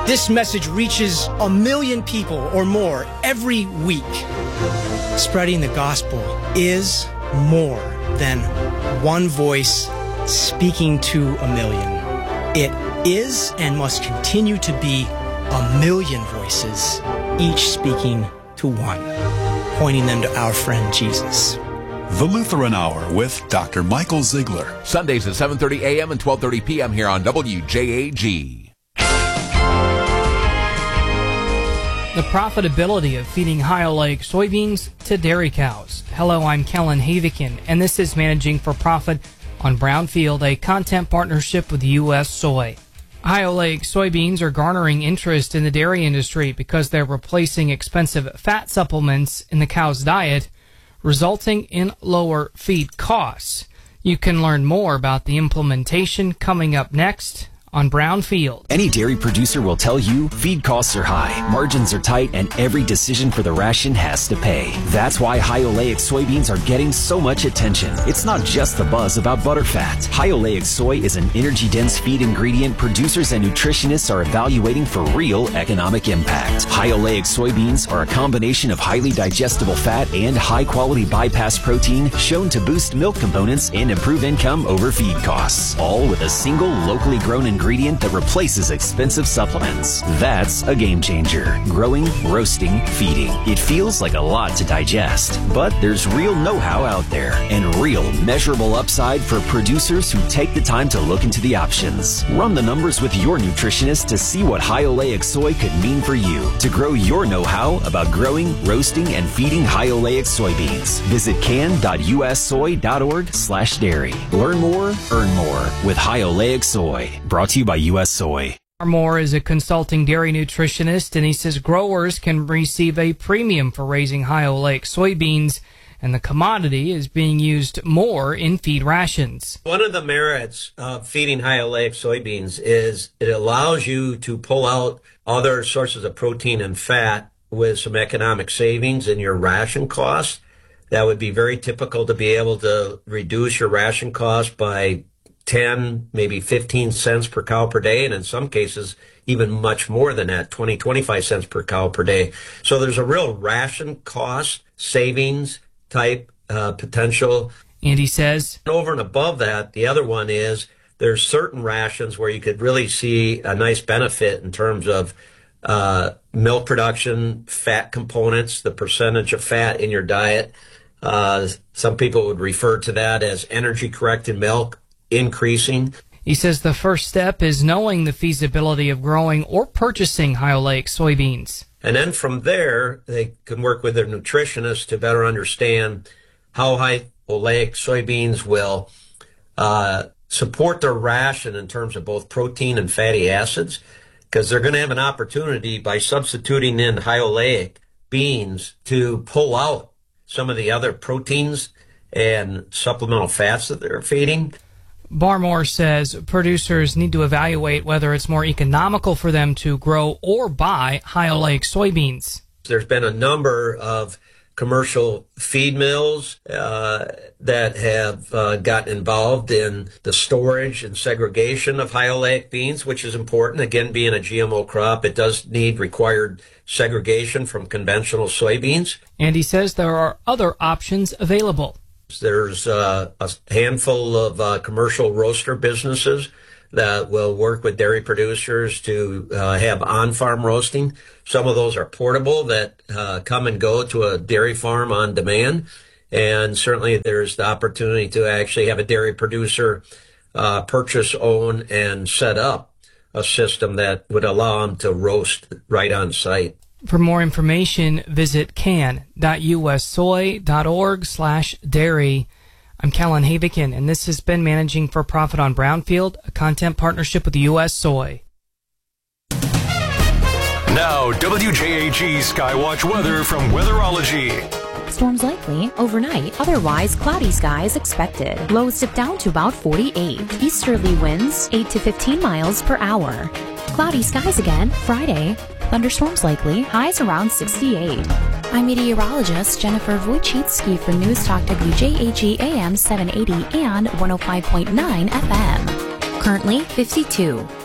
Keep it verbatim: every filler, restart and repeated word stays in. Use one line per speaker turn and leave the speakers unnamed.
This message reaches a million people or more every week. Spreading the gospel is more than one voice speaking to a million. It is and must continue to be a million voices, each speaking to one, pointing them to our friend Jesus.
The Lutheran Hour with Doctor Michael Ziegler.
Sundays at seven thirty a.m. and twelve thirty p.m. here on W J A G.
The profitability of feeding high-oleic soybeans to dairy cows. Hello, I'm Kellen Havikin, and this is Managing for Profit on Brownfield, a content partnership with U S Soy. High-oleic soybeans are garnering interest in the dairy industry because they're replacing expensive fat supplements in the cow's diet, resulting in lower feed costs. You can learn more about the implementation coming up next on Brownfield.
Any dairy producer will tell you feed costs are high, margins are tight, and every decision for the ration has to pay. That's why high-oleic soybeans are getting so much attention. It's not just the buzz about butterfat. High-oleic soy is an energy-dense feed ingredient producers and nutritionists are evaluating for real economic impact. High-oleic soybeans are a combination of highly digestible fat and high-quality bypass protein shown to boost milk components and improve income over feed costs, all with a single locally grown ingredient ingredient that replaces expensive supplements. That's a game changer. Growing, roasting, feeding. It feels like a lot to digest, but there's real know-how out there and real measurable upside for producers who take the time to look into the options. Run the numbers with your nutritionist to see what high-oleic soy could mean for you. To grow your know-how about growing, roasting, and feeding high-oleic soybeans, visit can dot u s soy dot org slash dairy. Learn more, earn more with high-oleic soy. Brought to you by U S Soy.
Moore is a consulting dairy nutritionist, and he says growers can receive a premium for raising high-oleic soybeans, and the commodity is being used more in feed rations.
One of the merits of feeding high-oleic soybeans is it allows you to pull out other sources of protein and fat with some economic savings in your ration costs. That would be very typical to be able to reduce your ration cost by ten, maybe fifteen cents per cow per day, and in some cases even much more than that, twenty, twenty-five cents per cow per day. So there's a real ration cost savings type uh, potential.
And he says,
over and above that, the other one is there's certain rations where you could really see a nice benefit in terms of uh, milk production, fat components, the percentage of fat in your diet. Uh, some people would refer to that as energy-corrected milk increasing.
He says the first step is knowing the feasibility of growing or purchasing high-oleic soybeans.
And then from there, they can work with their nutritionist to better understand how high-oleic soybeans will uh, support their ration in terms of both protein and fatty acids, because they're going to have an opportunity by substituting in high-oleic beans to pull out some of the other proteins and supplemental fats that they're feeding.
Barmore says producers need to evaluate whether it's more economical for them to grow or buy high-oleic soybeans.
There's been a number of commercial feed mills uh, that have uh, gotten involved in the storage and segregation of high-oleic beans, which is important. Again, being a G M O crop, it does need required segregation from conventional soybeans.
And he says there are other options available.
There's uh, a handful of uh, commercial roaster businesses that will work with dairy producers to uh, have on-farm roasting. Some of those are portable that uh, come and go to a dairy farm on demand. And certainly there's the opportunity to actually have a dairy producer uh, purchase, own, and set up a system that would allow them to roast right on site.
For more information, visit can dot u s soy dot org slash dairy. I'm Kellen Havikin, and this has been Managing for Profit on Brownfield, a content partnership with U S Soy.
Now, W J A G Skywatch weather from Weatherology.
Storms likely overnight, otherwise cloudy skies expected. Lows dip down to about forty-eight. Easterly winds eight to fifteen miles per hour. Cloudy skies again Friday. Thunderstorms likely, highs around sixty-eight. I'm meteorologist Jennifer Wojcicki for News Talk W J A G A M seven eighty and one oh five point nine F M. Currently fifty-two.